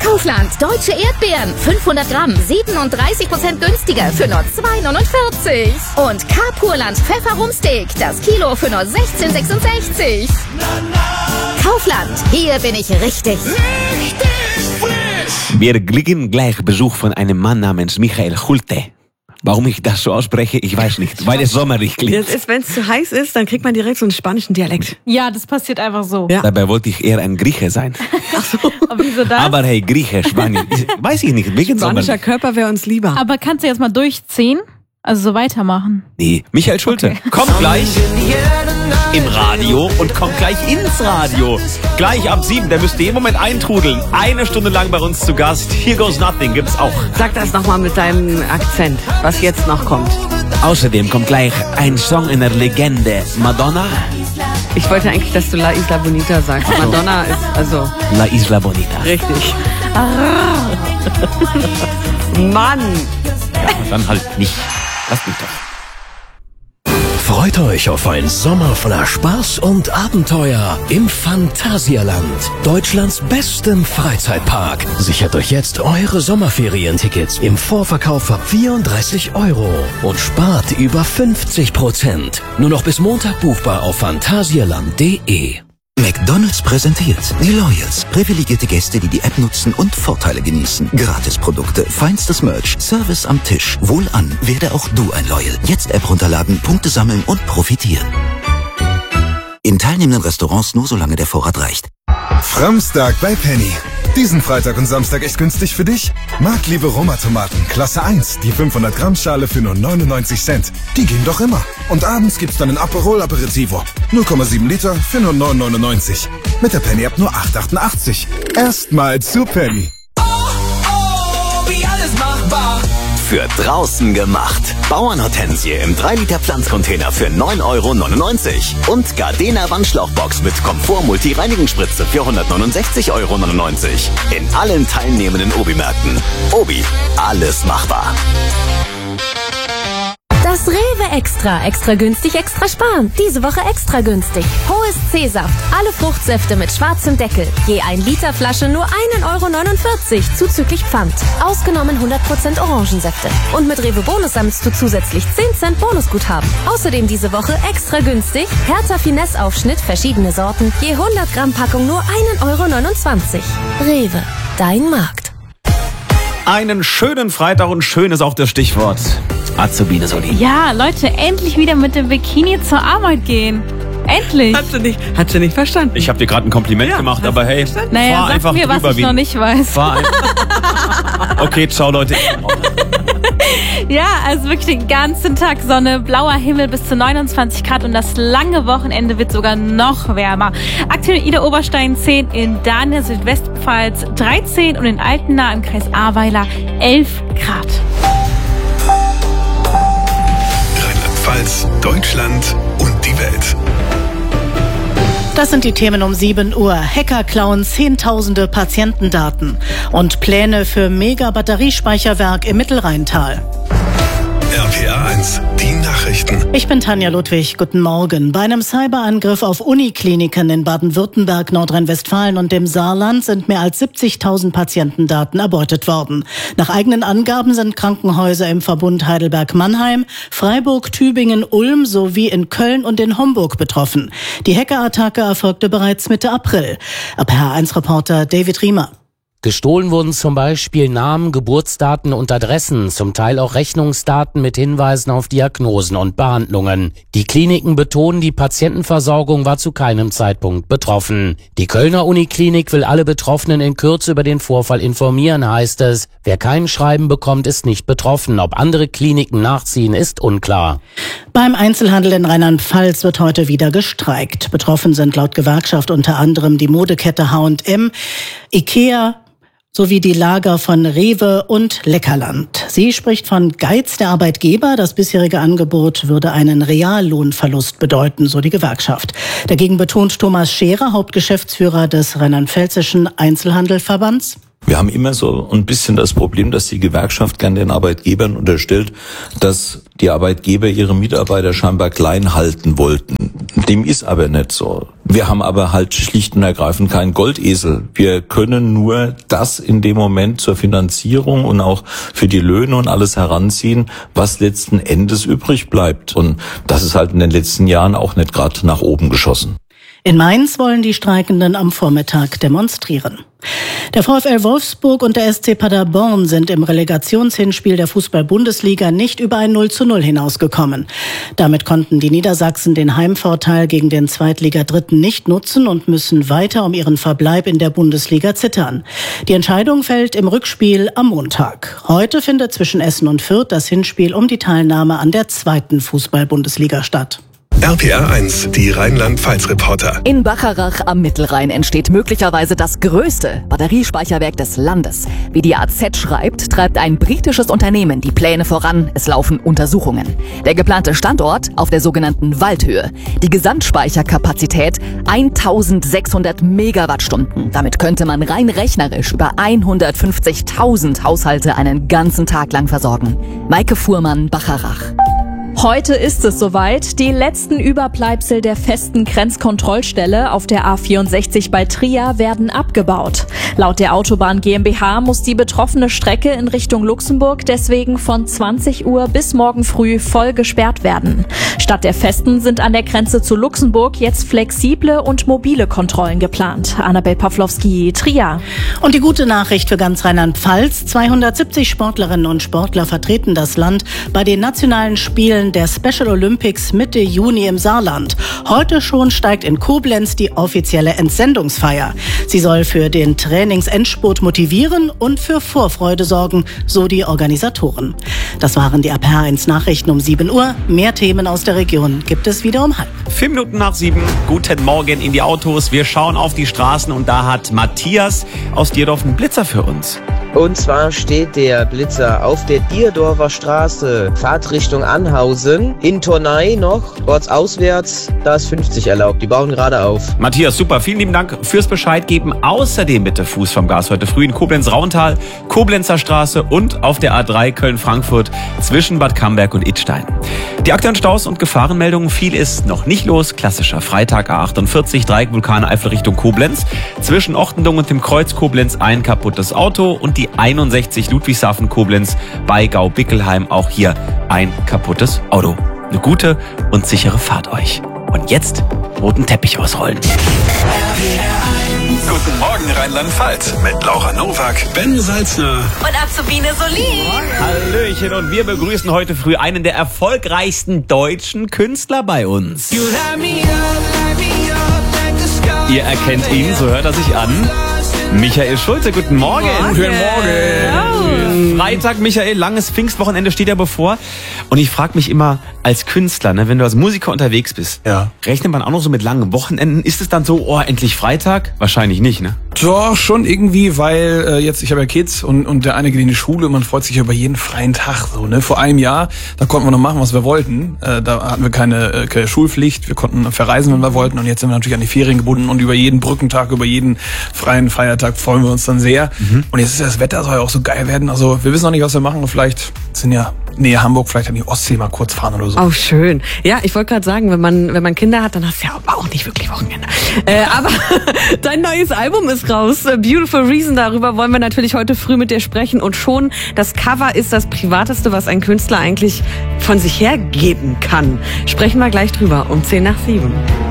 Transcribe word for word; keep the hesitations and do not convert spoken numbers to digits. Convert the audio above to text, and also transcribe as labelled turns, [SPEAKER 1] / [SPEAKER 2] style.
[SPEAKER 1] Kaufland, deutsche Erdbeeren, fünfhundert Gramm, siebenunddreißig Prozent günstiger für nur zwei neunundvierzig. Und Carpurland Pfefferumsteak, das Kilo für nur sechzehn sechsundsechzig. Kaufland, hier bin ich richtig.
[SPEAKER 2] Richtig frisch!
[SPEAKER 3] Wir kriegen gleich Besuch von einem Mann namens Michael Schulte. Warum ich das so ausspreche, ich weiß nicht, weil es sommerlich klingt.
[SPEAKER 4] Das ist, wenn es zu heiß ist, dann kriegt man direkt so einen spanischen Dialekt.
[SPEAKER 5] Ja, das passiert einfach so.
[SPEAKER 4] Ja.
[SPEAKER 3] Dabei wollte ich eher ein Grieche sein.
[SPEAKER 4] Ach so.
[SPEAKER 5] Aber wieso das?
[SPEAKER 3] Aber hey, Grieche, Spanien, weiß ich nicht, wegen
[SPEAKER 4] Spanischer
[SPEAKER 3] sommerlich.
[SPEAKER 4] Körper wäre uns lieber.
[SPEAKER 5] Aber kannst du jetzt mal durchziehen? Also so weitermachen.
[SPEAKER 3] Nee, Michael Schulte,
[SPEAKER 5] Okay.
[SPEAKER 3] kommt gleich im Radio und kommt gleich ins Radio. Gleich ab sieben, der müsste jeden Moment eintrudeln. Eine Stunde lang bei uns zu Gast. Here Goes Nothing gibt's auch.
[SPEAKER 4] Sag das nochmal mit deinem Akzent, was jetzt noch kommt.
[SPEAKER 3] Außerdem kommt gleich ein Song einer Legende, Madonna.
[SPEAKER 4] Ich wollte eigentlich, dass du La Isla Bonita sagst. Madonna ist also
[SPEAKER 3] La Isla Bonita.
[SPEAKER 4] richtig. Mann!
[SPEAKER 3] Ja, dann halt nicht. Lass mich doch.
[SPEAKER 2] Freut euch auf einen Sommer voller Spaß und Abenteuer im Phantasialand, Deutschlands bestem Freizeitpark. Sichert euch jetzt eure Sommerferientickets im Vorverkauf ab vierunddreißig Euro und spart über fünfzig Prozent. Nur noch bis Montag buchbar auf phantasialand punkt de.
[SPEAKER 6] McDonald's präsentiert die Loyals. Privilegierte Gäste, die die App nutzen und Vorteile genießen. Gratisprodukte, feinstes Merch, Service am Tisch. Wohlan, werde auch du ein Loyal. Jetzt App runterladen, Punkte sammeln und profitieren. In teilnehmenden Restaurants nur solange der Vorrat reicht.
[SPEAKER 7] Framstag bei Penny. Diesen Freitag und Samstag echt günstig für dich? Marktliebe Roma-Tomaten, Klasse eins, die fünfhundert Gramm Schale für nur neunundneunzig Cent. Die gehen doch immer. Und abends gibt's dann ein Aperol Aperitivo. null Komma sieben Liter für nur neun neunundneunzig. Mit der Penny-App nur acht achtundachtzig. Erstmal zu Penny.
[SPEAKER 2] Oh, oh, wie alles machbar.
[SPEAKER 8] Für draußen gemacht. Bauernhortensie im drei Liter Pflanzcontainer für neun Euro neunundneunzig. Und Gardena Wandschlauchbox mit Komfort Multi-Reinigungsspritze für hundertneunundsechzig Euro neunundneunzig. In allen teilnehmenden Obi-Märkten. Obi, alles machbar.
[SPEAKER 1] Das Rewe Extra. Extra günstig, extra sparen. Diese Woche extra günstig. Hohes C-Saft. Alle Fruchtsäfte mit schwarzem Deckel. Je ein Liter Flasche nur ein Euro neunundvierzig. Zuzüglich Pfand. Ausgenommen hundert Prozent Orangensäfte. Und mit Rewe Bonus sammelst du zusätzlich zehn Cent Bonusguthaben. Außerdem diese Woche extra günstig. Hertha Finesse Aufschnitt, verschiedene Sorten. Je hundert Gramm Packung nur ein Euro neunundzwanzig. Rewe. Dein Markt.
[SPEAKER 3] Einen schönen Freitag und schön ist auch das Stichwort. Azubine Soli.
[SPEAKER 5] Ja, Leute, endlich wieder mit dem Bikini zur Arbeit gehen. Endlich.
[SPEAKER 4] Hat sie nicht, hat sie nicht verstanden.
[SPEAKER 3] Ich habe dir gerade ein Kompliment
[SPEAKER 4] Ja,
[SPEAKER 3] gemacht,
[SPEAKER 4] hast
[SPEAKER 3] aber
[SPEAKER 4] du
[SPEAKER 3] hey,
[SPEAKER 4] verstanden?
[SPEAKER 5] Naja,
[SPEAKER 3] fahr
[SPEAKER 5] sag
[SPEAKER 3] einfach
[SPEAKER 5] mir, was
[SPEAKER 3] drüber
[SPEAKER 5] ich
[SPEAKER 3] wie
[SPEAKER 5] noch nicht weiß.
[SPEAKER 3] Fahr ein Okay, ciao Leute.
[SPEAKER 5] Ja, also wirklich den ganzen Tag Sonne, blauer Himmel bis zu neunundzwanzig Grad und das lange Wochenende wird sogar noch wärmer. Aktuell in Ida Oberstein zehn, in Dahne Südwestpfalz dreizehn und in Altena im Kreis Ahrweiler elf Grad.
[SPEAKER 7] Rheinland-Pfalz, Deutschland und die Welt.
[SPEAKER 9] Das sind die Themen um sieben Uhr. Hacker klauen Zehntausende Patientendaten und Pläne für Mega-Batteriespeicherwerk im Mittelrheintal.
[SPEAKER 7] R P R eins, die Nachrichten.
[SPEAKER 9] Ich bin Tanja Ludwig. Guten Morgen. Bei einem Cyberangriff auf Unikliniken in Baden-Württemberg, Nordrhein-Westfalen und dem Saarland sind mehr als siebzigtausend Patientendaten erbeutet worden. Nach eigenen Angaben sind Krankenhäuser im Verbund Heidelberg-Mannheim, Freiburg, Tübingen, Ulm sowie in Köln und in Homburg betroffen. Die Hackerattacke erfolgte bereits Mitte April. R P R eins Reporter David Riemer.
[SPEAKER 10] Gestohlen wurden zum Beispiel Namen, Geburtsdaten und Adressen, zum Teil auch Rechnungsdaten mit Hinweisen auf Diagnosen und Behandlungen. Die Kliniken betonen, die Patientenversorgung war zu keinem Zeitpunkt betroffen. Die Kölner Uniklinik will alle Betroffenen in Kürze über den Vorfall informieren, heißt es. Wer kein Schreiben bekommt, ist nicht betroffen. Ob andere Kliniken nachziehen, ist unklar.
[SPEAKER 9] Beim Einzelhandel in Rheinland-Pfalz wird heute wieder gestreikt. Betroffen sind laut Gewerkschaft unter anderem die Modekette H und M, Ikea, sowie die Lager von Rewe und Leckerland. Sie spricht von Geiz der Arbeitgeber. Das bisherige Angebot würde einen Reallohnverlust bedeuten, so die Gewerkschaft. Dagegen betont Thomas Scherer, Hauptgeschäftsführer des Rheinland-Pfälzischen Einzelhandelverbands:
[SPEAKER 11] Wir haben immer so ein bisschen das Problem, dass die Gewerkschaft gern den Arbeitgebern unterstellt, dass die Arbeitgeber ihre Mitarbeiter scheinbar klein halten wollten. Dem ist aber nicht so. Wir haben aber halt schlicht und ergreifend keinen Goldesel. Wir können nur das in dem Moment zur Finanzierung und auch für die Löhne und alles heranziehen, was letzten Endes übrig bleibt. Und das ist halt in den letzten Jahren auch nicht gerade nach oben geschossen.
[SPEAKER 9] In Mainz wollen die Streikenden am Vormittag demonstrieren. Der VfL Wolfsburg und der S C Paderborn sind im Relegationshinspiel der Fußball-Bundesliga nicht über ein null zu null hinausgekommen. Damit konnten die Niedersachsen den Heimvorteil gegen den Zweitligadritten nicht nutzen und müssen weiter um ihren Verbleib in der Bundesliga zittern. Die Entscheidung fällt im Rückspiel am Montag. Heute findet zwischen Essen und Fürth das Hinspiel um die Teilnahme an der zweiten Fußball-Bundesliga statt.
[SPEAKER 12] R P R eins, die Rheinland-Pfalz-Reporter.
[SPEAKER 13] In Bacharach am Mittelrhein entsteht möglicherweise das größte Batteriespeicherwerk des Landes. Wie die A Z schreibt, treibt ein britisches Unternehmen die Pläne voran. Es laufen Untersuchungen. Der geplante Standort auf der sogenannten Waldhöhe. Die Gesamtspeicherkapazität eintausendsechshundert Megawattstunden. Damit könnte man rein rechnerisch über hundertfünfzigtausend Haushalte einen ganzen Tag lang versorgen. Maike Fuhrmann, Bacharach.
[SPEAKER 14] Heute ist es soweit. Die letzten Überbleibsel der festen Grenzkontrollstelle auf der A vierundsechzig bei Trier werden abgebaut. Laut der Autobahn GmbH muss die betroffene Strecke in Richtung Luxemburg deswegen von zwanzig Uhr bis morgen früh voll gesperrt werden. Statt der festen sind an der Grenze zu Luxemburg jetzt flexible und mobile Kontrollen geplant. Annabel Pawlowski, Trier.
[SPEAKER 9] Und die gute Nachricht für ganz Rheinland-Pfalz. zweihundertsiebzig Sportlerinnen und Sportler vertreten das Land bei den nationalen Spielen der Special Olympics Mitte Juni im Saarland. Heute schon steigt in Koblenz die offizielle Entsendungsfeier. Sie soll für den Trainingsendspurt motivieren und für Vorfreude sorgen, so die Organisatoren. Das waren die R P R eins Nachrichten um sieben Uhr. Mehr Themen aus der Region gibt es wieder um halb.
[SPEAKER 3] Vier Minuten nach sieben. Guten Morgen in die Autos. Wir schauen auf die Straßen und da hat Matthias aus Dierdorf einen Blitzer für uns.
[SPEAKER 15] Und zwar steht der Blitzer auf der Dierdorfer Straße, Fahrtrichtung Anhausen, in Turnai noch, ortsauswärts, da ist fünfzig erlaubt, die bauen gerade auf.
[SPEAKER 3] Matthias, super, vielen lieben Dank fürs Bescheid geben. Außerdem bitte Fuß vom Gas heute früh in Koblenz-Rauntal, Koblenzer Straße und auf der A drei Köln-Frankfurt zwischen Bad Camberg und Idstein. Die aktuellen Staus und Gefahrenmeldungen, viel ist noch nicht los. Klassischer Freitag A achtundvierzig, Dreieck Vulkaneifel Richtung Koblenz. Zwischen Ochtendung und dem Kreuz Koblenz ein kaputtes Auto und die einundsechzig Ludwigshafen Koblenz bei Gau-Bickelheim auch hier ein kaputtes Auto. Eine gute und sichere Fahrt euch. Und jetzt roten Teppich ausrollen.
[SPEAKER 12] Guten Morgen Rheinland-Pfalz mit Laura Nowak, Ben Salzner
[SPEAKER 1] und Azubine Solin.
[SPEAKER 3] Hallöchen und wir begrüßen heute früh einen der erfolgreichsten deutschen Künstler bei uns. Ihr erkennt ihn, so hört er sich an. Michael Schulze, guten Morgen.
[SPEAKER 16] Guten Morgen.
[SPEAKER 3] Freitag, Michael, langes Pfingstwochenende steht ja bevor. Und ich frage mich immer als Künstler, ne, wenn du als Musiker unterwegs bist,
[SPEAKER 16] ja.
[SPEAKER 3] rechnet man auch noch so mit langen Wochenenden? Ist es dann so, oh, endlich Freitag? Wahrscheinlich nicht, ne?
[SPEAKER 16] Doch, schon irgendwie, weil äh, jetzt, ich habe ja Kids und, und der eine geht in die Schule und man freut sich über jeden freien Tag. So, ne? Vor einem Jahr, da konnten wir noch machen, was wir wollten. Äh, da hatten wir keine, äh, keine Schulpflicht, wir konnten verreisen, wenn wir wollten. Und jetzt sind wir natürlich an die Ferien gebunden und über jeden Brückentag, über jeden freien Feiertag freuen wir uns dann sehr. Mhm. Und jetzt ist das Wetter, soll ja auch so geil werden. Also wir wissen noch nicht, was wir machen. Vielleicht sind ja Nähe Hamburg, vielleicht an die Ostsee mal kurz fahren oder so.
[SPEAKER 4] Oh, schön. Ja, ich wollte gerade sagen, wenn man wenn man Kinder hat, dann hast du ja aber auch nicht wirklich Wochenende. äh, aber dein neues Album ist raus. Beautiful Reason, darüber wollen wir natürlich heute früh mit dir sprechen. Und schon, das Cover ist das Privateste, was ein Künstler eigentlich von sich hergeben kann. Sprechen wir gleich drüber um zehn nach sieben.